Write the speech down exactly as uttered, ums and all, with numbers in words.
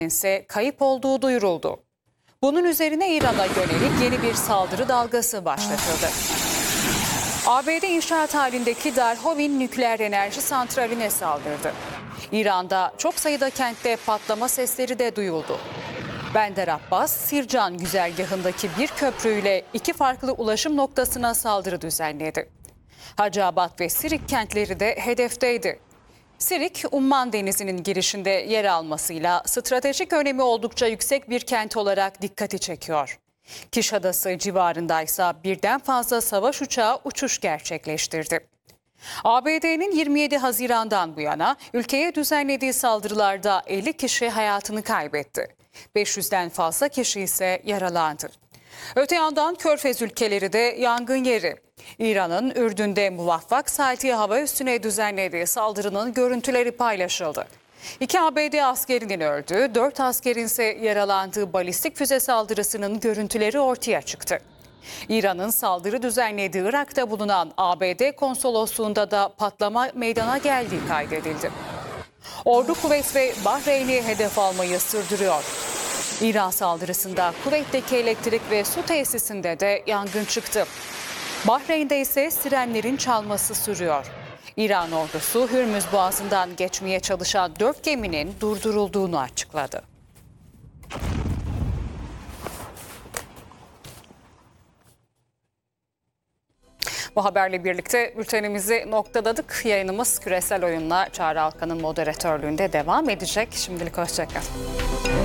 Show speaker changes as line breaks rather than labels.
ise kayıp olduğu duyuruldu. Bunun üzerine İran'a yönelik yeni bir saldırı dalgası başlatıldı. A B D inşaat halindeki Darhovin nükleer enerji santraline saldırdı. İran'da çok sayıda kentte patlama sesleri de duyuldu. Bandar Abbas, Sircan güzergahındaki bir köprüyle iki farklı ulaşım noktasına saldırı düzenledi. Hacıabad ve Sirik kentleri de hedefteydi. Sirik, Umman Denizi'nin girişinde yer almasıyla stratejik önemi oldukça yüksek bir kent olarak dikkati çekiyor. Kiş Adası civarındaysa birden fazla savaş uçağı uçuş gerçekleştirdi. A B D'nin yirmi yedi Haziran'dan bu yana ülkeye düzenlediği saldırılarda elli kişi hayatını kaybetti. beş yüzden fazla kişi ise yaralandı. Öte yandan Körfez ülkeleri de yangın yeri. İran'ın Ürdün'de Muvaffak Salti hava üssüne düzenlediği saldırının görüntüleri paylaşıldı. İki A B D askerinin öldüğü, dört askerin ise yaralandığı balistik füze saldırısının görüntüleri ortaya çıktı. İran'ın saldırı düzenlediği Irak'ta bulunan A B D konsolosluğunda da patlama meydana geldiği kaydedildi. Ordu Kuveyt ve Bahreyn'i hedef almayı sürdürüyor. İran saldırısında Kuveyt'teki elektrik ve su tesisinde de yangın çıktı. Bahreyn'de ise sirenlerin çalması sürüyor. İran ordusu Hürmüz Boğazı'ndan geçmeye çalışan dört geminin durdurulduğunu açıkladı. Bu haberle birlikte bültenimizi noktaladık. Yayınımız Küresel Oyun'la Çağrı Alkan'ın moderatörlüğünde devam edecek. Şimdilik hoşça kalın.